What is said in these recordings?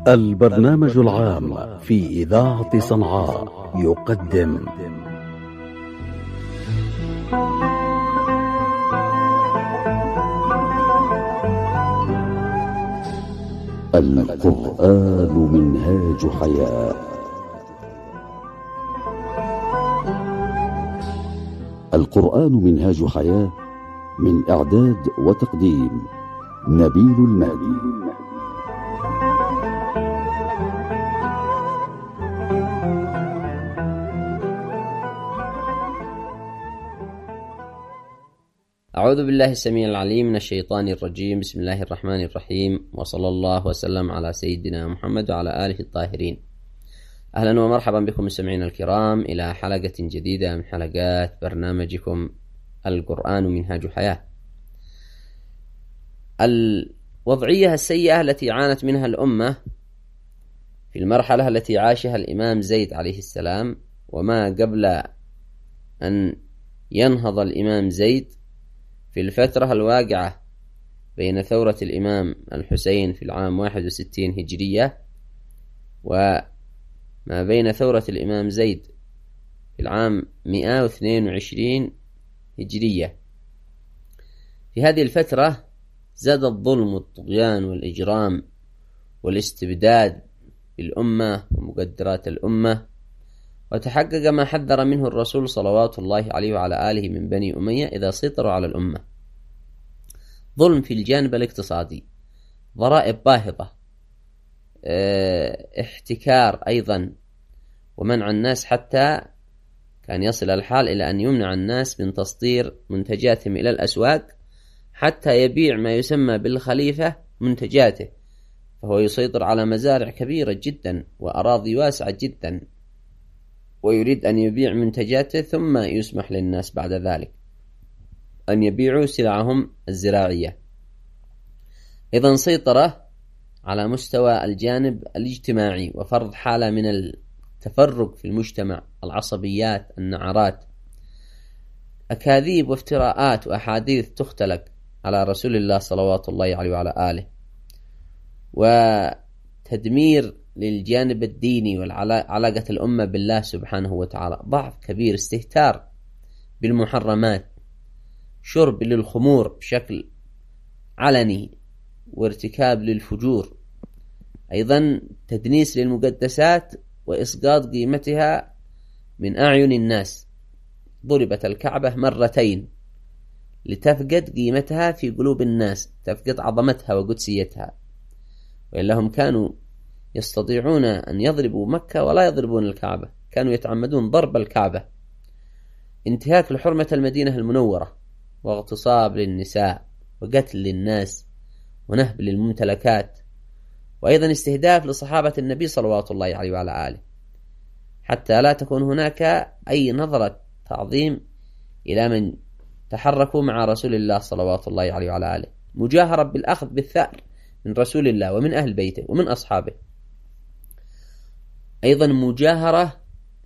البرنامج العام في إذاعة صنعاء يقدم القرآن منهاج حياة. القرآن منهاج حياة، من إعداد وتقديم نبيل المهدي. أعوذ بالله السميع العليم من الشيطان الرجيم. بسم الله الرحمن الرحيم، وصلى الله وسلم على سيدنا محمد وعلى آله الطاهرين. أهلا ومرحبا بكم مستمعينا الكرام إلى حلقة جديدة من حلقات برنامجكم القرآن منهاج حياة. الوضعية السيئة التي عانت منها الأمة في المرحلة التي عاشها الإمام زيد عليه السلام، وما قبل أن ينهض الإمام زيد في الفترة الواقعة بين ثورة الإمام الحسين في العام 61 هجرية وما بين ثورة الإمام زيد في العام 122 هجرية. في هذه الفترة زاد الظلم والطغيان والإجرام والاستبداد بالأمة ومقدرات الأمة، وتحقق ما حذر منه الرسول صلوات الله عليه وعلى آله من بني أمية إذا سيطروا على الأمة. ظلم في الجانب الاقتصادي، ضرائب باهظة، احتكار أيضا، ومنع الناس، حتى كان يصل الحال إلى أن يمنع الناس من تصدير منتجاتهم إلى الأسواق حتى يبيع ما يسمى بالخليفة منتجاته، فهو يسيطر على مزارع كبيرة جدا وأراضي واسعة جدا، ويريد أن يبيع منتجاته ثم يسمح للناس بعد ذلك أن يبيعوا سلعهم الزراعية. أيضا سيطرة على مستوى الجانب الاجتماعي وفرض حالة من التفرق في المجتمع، العصبيات، النعرات، أكاذيب وافتراءات وأحاديث تختلق على رسول الله صلوات الله عليه وعلى آله، وتدمير للجانب الديني وعلاقة الأمة بالله سبحانه وتعالى، ضعف كبير، استهتار بالمحرمات، شرب للخمور بشكل علني، وارتكاب للفجور، أيضا تدنيس للمقدسات وإسقاط قيمتها من أعين الناس. ضربت الكعبة مرتين لتفقد قيمتها في قلوب الناس، تفقد عظمتها وقدسيتها، وإلا هم كانوا يستطيعون أن يضربوا مكة ولا يضربون الكعبة، كانوا يتعمدون ضرب الكعبة. انتهاك لحرمة المدينة المنورة، واغتصاب للنساء، وقتل للناس، ونهب للممتلكات، وأيضا استهداف لصحابة النبي صلوات الله عليه وعلى آله، حتى لا تكون هناك أي نظرة تعظيم إلى من تحركوا مع رسول الله صلوات الله عليه وعلى آله، مجاهرة بالأخذ بالثأر من رسول الله ومن أهل بيته ومن أصحابه. أيضا مجاهرة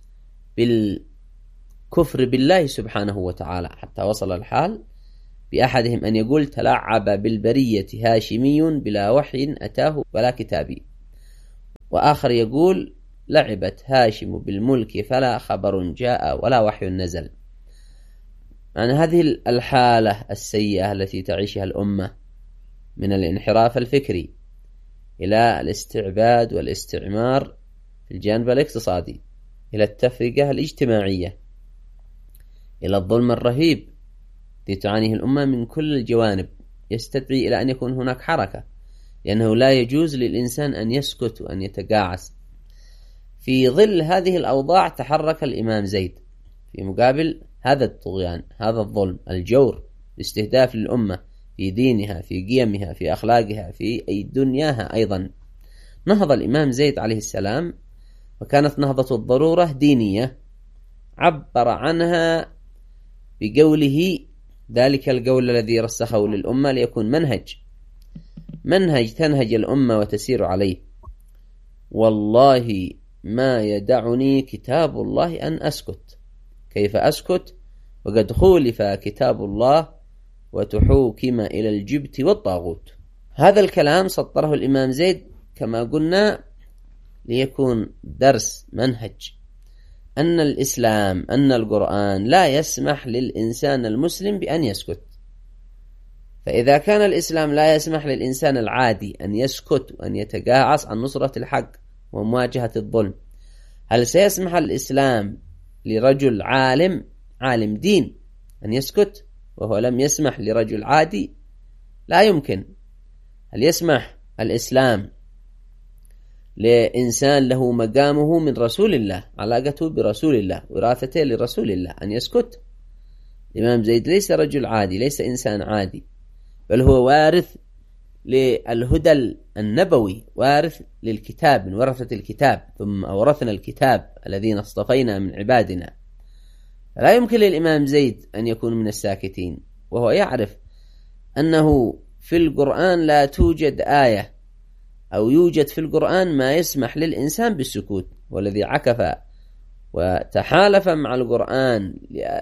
بالكفر بالله سبحانه وتعالى، حتى وصل الحال بأحدهم أن يقول: تلاعب بالبرية هاشمي بلا وحي أتاه ولا كتابي. وآخر يقول: لعبت هاشم بالملك فلا خبر جاء ولا وحي نزل. يعني هذه الحالة السيئة التي تعيشها الأمة من الانحراف الفكري إلى الاستعباد والاستعمار في الجانب الاقتصادي، إلى التفرقة الاجتماعية، إلى الظلم الرهيب التي تعانيه الأمة من كل الجوانب، يستدعي إلى أن يكون هناك حركة، لأنه لا يجوز للإنسان أن يسكت وأن يتقاعس. في ظل هذه الأوضاع تحرك الإمام زيد في مقابل هذا الطغيان، هذا الظلم، الجور، الاستهداف للأمة في دينها، في قيمها، في أخلاقها، في أي دنياها. أيضا نهض الإمام زيد عليه السلام، وكانت نهضة الضرورة دينية، عبر عنها بقوله ذلك القول الذي رسخه للأمة ليكون منهج تنهج الأمة وتسير عليه: والله ما يدعني كتاب الله أن أسكت. كيف أسكت وقد خولف كتاب الله وتحوكم إلى الجبت والطاغوت؟ هذا الكلام سطره الإمام زيد كما قلنا ليكون درس منهج أن الإسلام أن القرآن لا يسمح للإنسان المسلم بأن يسكت. فإذا كان الإسلام لا يسمح للإنسان العادي أن يسكت وأن يتقاعس عن نصرة الحق ومواجهة الظلم، هل سيسمح الإسلام لرجل عالم دين أن يسكت وهو لم يسمح لرجل عادي؟ لا يمكن. هل يسمح الإسلام لإنسان له مقامه من رسول الله، علاقته برسول الله، وراثته لرسول الله، أن يسكت؟ الإمام زيد ليس رجل عادي، ليس إنسان عادي، بل هو وارث للهدى النبوي، وارث للكتاب من ورثة الكتاب، ثم أورثنا الكتاب الذين اصطفينا من عبادنا. فلا يمكن للإمام زيد أن يكون من الساكتين، وهو يعرف أنه في القرآن لا توجد آية أو يوجد في القرآن ما يسمح للإنسان بالسكوت، والذي عكف وتحالف مع القرآن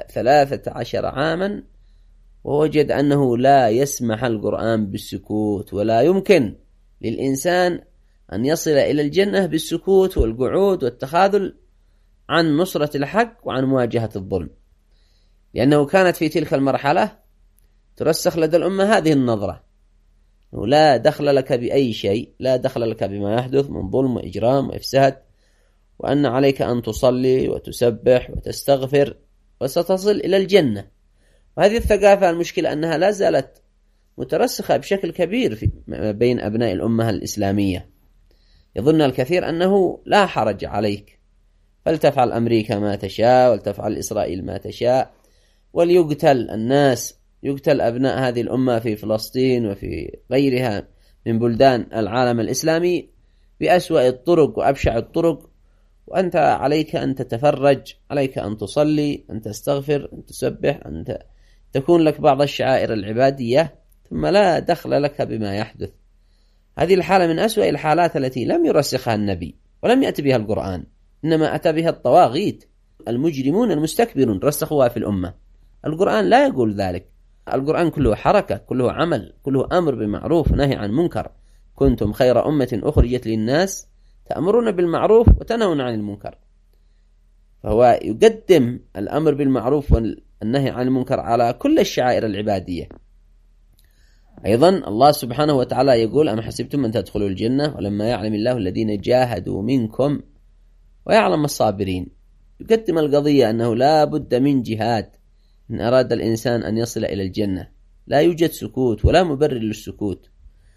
13 عاما ووجد أنه لا يسمح القرآن بالسكوت، ولا يمكن للإنسان أن يصل إلى الجنة بالسكوت والقعود والتخاذل عن نصرة الحق وعن مواجهة الظلم، لأنه كانت في تلك المرحلة ترسخ لدى الأمة هذه النظرة: لا دخل لك بأي شيء، لا دخل لك بما يحدث من ظلم وإجرام وإفساد، وأن عليك أن تصلي وتسبح وتستغفر وستصل إلى الجنة. وهذه الثقافة المشكلة أنها لا زالت مترسخة بشكل كبير بين أبناء الأمة الإسلامية. يظن الكثير أنه لا حرج عليك، فلتفعل أمريكا ما تشاء ولتفعل إسرائيل ما تشاء، وليقتل الناس، يقتل أبناء هذه الأمة في فلسطين وفي غيرها من بلدان العالم الإسلامي بأسوأ الطرق وأبشع الطرق، وأنت عليك أن تتفرج، عليك أن تصلي، أن تستغفر، أن تسبح، أن تكون لك بعض الشعائر العبادية، ثم لا دخل لك بما يحدث. هذه الحالة من أسوأ الحالات التي لم يرسخها النبي ولم يأتي بها القرآن، إنما أتى بها الطواغيت المجرمون المستكبرون رسخوها في الأمة. القرآن لا يقول ذلك. القرآن كله حركة، كله عمل، كله أمر بمعروف ونهي عن منكر. كنتم خير أمة أخرجت للناس تأمرون بالمعروف وتنهون عن المنكر. فهو يقدم الأمر بالمعروف والنهي عن المنكر على كل الشعائر العبادية. أيضا الله سبحانه وتعالى يقول: أم حسبتم أن تدخلوا الجنة ولما يعلم الله الذين جاهدوا منكم ويعلم الصابرين. يقدم القضية أنه لا بد من جهاد إن أراد الإنسان أن يصل إلى الجنة، لا يوجد سكوت ولا مبرر للسكوت.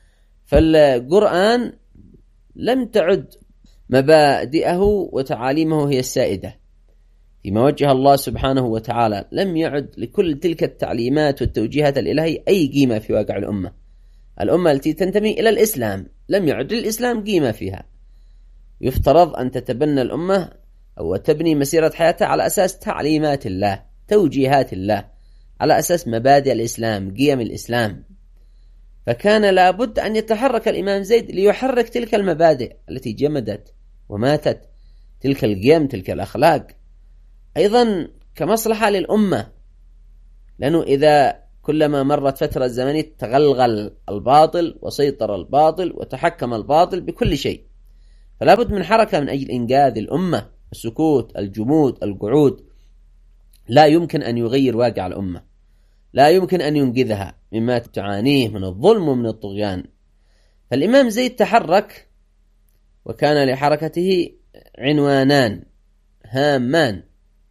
فالقرآن لم تعد مبادئه وتعاليمه هي السائدة فيما وجه الله سبحانه وتعالى، لم يعد لكل تلك التعليمات والتوجيهات الإلهية أي قيمة في واقع الأمة. الأمة التي تنتمي إلى الإسلام لم يعد للإسلام قيمة فيها. يفترض أن تتبنى الأمة أو تبني مسيرة حياتها على أساس تعليمات الله، توجيهات الله، على أساس مبادئ الإسلام، قيم الإسلام. فكان لابد أن يتحرك الإمام زيد ليحرك تلك المبادئ التي جمدت وماتت، تلك القيم، تلك الأخلاق، أيضا كمصلحة للأمة. لأنه إذا كلما مرت فترة زمنية تغلغل الباطل وسيطر الباطل وتحكم الباطل بكل شيء، فلا بد من حركة من أجل إنقاذ الأمة. السكوت، الجمود، القعود لا يمكن أن يغير واقع الأمة، لا يمكن أن ينقذها مما تعانيه من الظلم ومن الطغيان. فالإمام زيد تحرك، وكان لحركته عنوانان هامان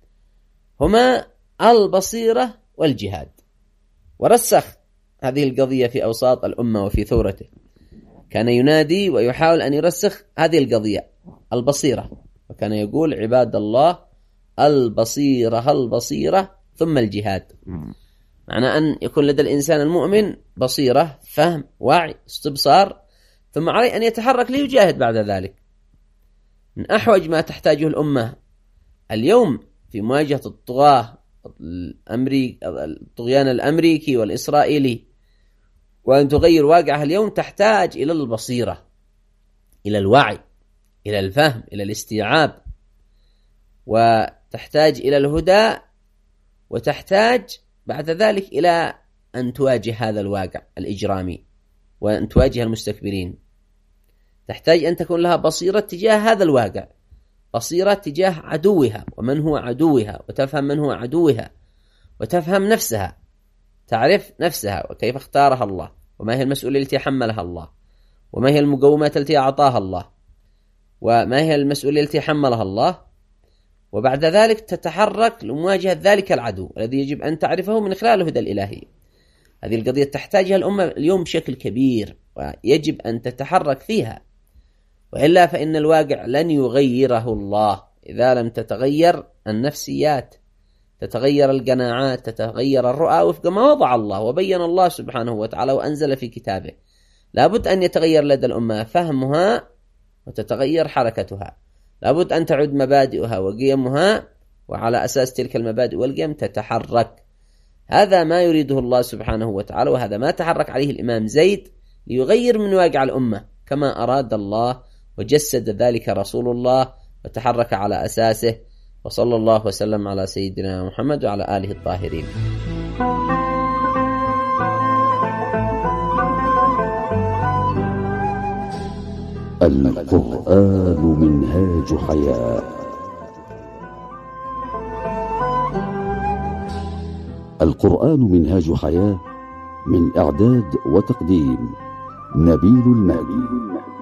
هما البصيرة والجهاد، ورسخ هذه القضية في أوساط الأمة وفي ثورته. كان ينادي ويحاول أن يرسخ هذه القضية، البصيرة، وكان يقول: عباد الله البصيرة البصيرة ثم الجهاد. معنى أن يكون لدى الإنسان المؤمن بصيرة، فهم، وعي، استبصار، ثم عليه أن يتحرك ليجاهد بعد ذلك. من أحوج ما تحتاجه الأمة اليوم في مواجهة الطغاة، الطغيان الأمريكي والإسرائيلي، وأن تغير واقعها اليوم، تحتاج إلى البصيرة، إلى الوعي، إلى الفهم، إلى الاستيعاب، وتحتاج إلى الهدى، وتحتاج بعد ذلك إلى أن تواجه هذا الواقع الإجرامي، وأن تواجه المستكبرين. تحتاج أن تكون لها بصيرة تجاه هذا الواقع، بصيرة تجاه عدوها ومن هو عدوها، وتفهم من هو عدوها، وتفهم نفسها، تعرف نفسها وكيف اختارها الله، وما هي المسؤولية التي حملها الله، وما هي المقومات التي أعطاها الله، وما هي المسؤولية التي حملها الله. وبعد ذلك تتحرك لمواجهة ذلك العدو الذي يجب أن تعرفه من خلال الهدى الإلهي. هذه القضية تحتاجها الأمة اليوم بشكل كبير، ويجب أن تتحرك فيها، وإلا فإن الواقع لن يغيره الله إذا لم تتغير النفسيات، تتغير القناعات، تتغير الرؤى وفق ما وضع الله وبين الله سبحانه وتعالى وأنزل في كتابه. لابد أن يتغير لدى الأمة فهمها وتتغير حركتها، لابد أن تعود مبادئها وقيمها، وعلى أساس تلك المبادئ والقيم تتحرك. هذا ما يريده الله سبحانه وتعالى، وهذا ما تحرك عليه الإمام زيد ليغير من واقع الأمة كما أراد الله، وجسد ذلك رسول الله وتحرك على أساسه. وصلى الله وسلم على سيدنا محمد وعلى آله الطاهرين. القرآن منهاج حياة. القرآن منهاج حياة، من إعداد وتقديم نبيل المهدي.